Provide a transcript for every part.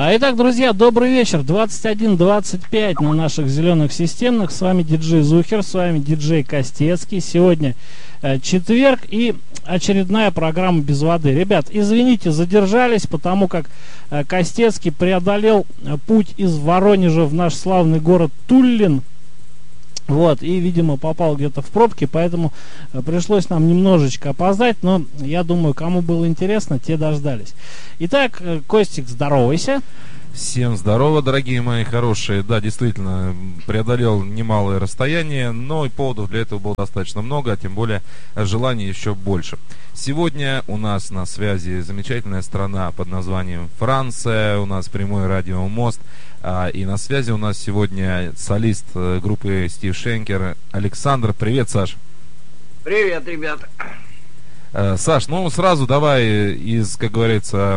Итак, друзья, добрый вечер. 21:25 на наших зеленых системных. С вами диджей Зухер, с вами диджей Костецкий. Сегодня четверг и очередная программа без воды. Ребят, извините, задержались, потому как Костецкий преодолел путь из Воронежа в наш славный город Туллин. Вот, и, видимо, попал где-то в пробки, поэтому пришлось нам немножечко опоздать, но я думаю, кому было интересно, те дождались. Итак, Костик, здоровайся. Всем здорово, дорогие мои хорошие. Да, действительно, преодолел немалое расстояние, но и поводов для этого было достаточно много, а тем более желаний еще больше. Сегодня у нас на связи замечательная страна под названием Франция, у нас прямой радиомост, и на связи у нас сегодня солист группы Стив Шенкер Александр. Привет, Саш. Привет, ребята. Саш, ну сразу давай как говорится,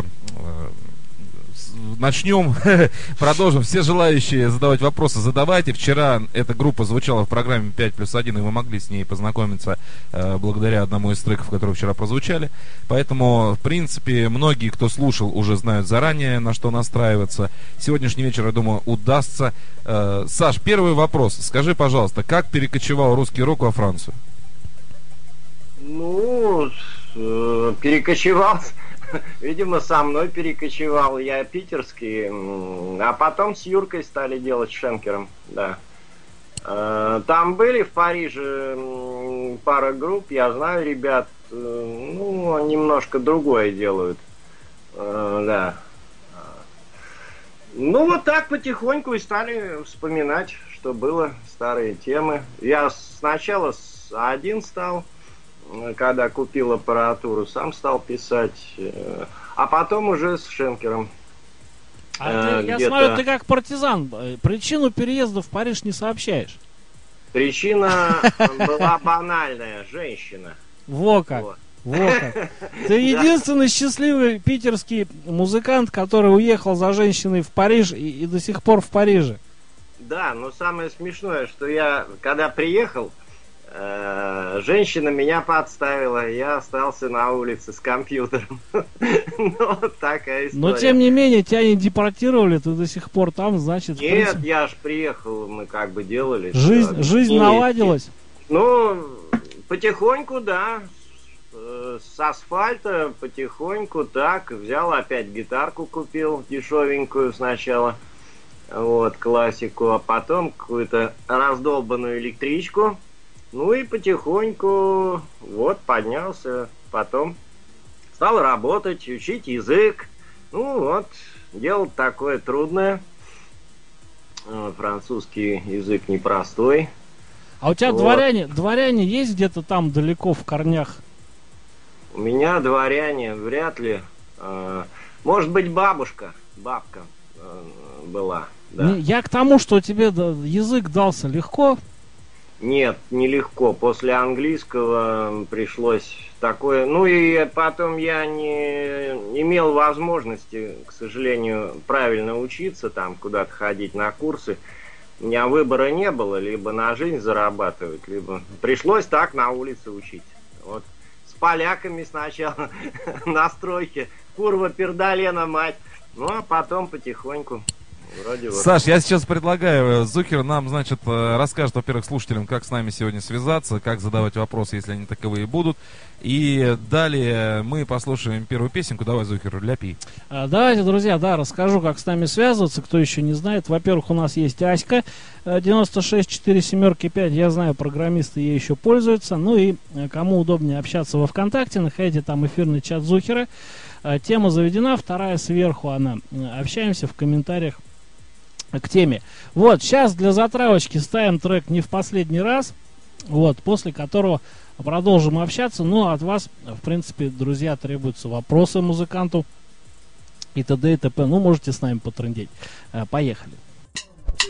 начнем, продолжим. Все желающие задавать вопросы задавайте. Вчера эта группа звучала в программе 5+1, и вы могли с ней познакомиться благодаря одному из треков, которые вчера прозвучали. Поэтому, в принципе, многие, кто слушал, уже знают заранее, на что настраиваться. Сегодняшний вечер, я думаю, удастся. Саш, первый вопрос. Скажи, пожалуйста, как перекочевал русский рок во Францию? Ну, перекочевал... Видимо, со мной перекочевал, я питерский, а потом с Юркой стали делать, с Шенкером, да. Там были в Париже пара групп, я знаю ребят, ну, немножко другое делают, да. Ну, вот так потихоньку и стали вспоминать, что было, старые темы. Я сначала один стал. Когда купил аппаратуру, сам стал писать, а потом уже с Шенкером. Я смотрю, ты как партизан. Причину переезда в Париж не сообщаешь. Причина была банальная. Женщина. Во как. Во как. Ты единственный счастливый питерский музыкант, который уехал за женщиной в Париж и до сих пор в Париже. Да, но самое смешное, что я, когда приехал, женщина меня подставила, я остался на улице с компьютером. Ну, такая история. Но, тем не менее, тебя не депортировали, ты до сих пор там, значит... Нет, я ж приехал, мы как бы делали. Жизнь наладилась? Ну, потихоньку, да. С асфальта потихоньку так. Взял опять гитарку, купил дешевенькую сначала. Вот, классику. А потом какую-то раздолбанную электричку. Ну и потихоньку вот поднялся, потом стал работать, учить язык. Ну вот, дело такое трудное. Французский язык непростой. А у тебя вот. дворяне есть где-то там далеко в корнях? У меня дворяне вряд ли. Может быть, бабка была. Да. Я к тому, что тебе язык дался легко. Нет, нелегко. После английского пришлось такое... Ну и потом я не имел возможности, к сожалению, правильно учиться, там куда-то ходить на курсы. У меня выбора не было, либо на жизнь зарабатывать, либо... Пришлось так на улице учить. Вот. С поляками сначала на стройке. Курва, пердалена, мать. Ну а потом потихоньку... Вроде Саш, я сейчас предлагаю, Зухер нам, значит, расскажет, во-первых, слушателям, как с нами сегодня связаться, как задавать вопросы, если они таковые будут. И далее мы послушаем первую песенку. Давай, Зухер, ляпи. Давайте, друзья, да, расскажу, как с нами связываться, кто еще не знает. Во-первых, у нас есть Аська 96475. Я знаю, программисты ей еще пользуются. Ну и кому удобнее общаться во ВКонтакте, находите там эфирный чат Зухера. Тема заведена, вторая сверху она. Общаемся в комментариях к теме. Вот, сейчас для затравочки ставим трек «Не в последний раз», вот, после которого продолжим общаться. Ну, от вас, в принципе, друзья, требуются вопросы музыканту и т.д. и т.п. Ну, можете с нами потрындеть. Поехали.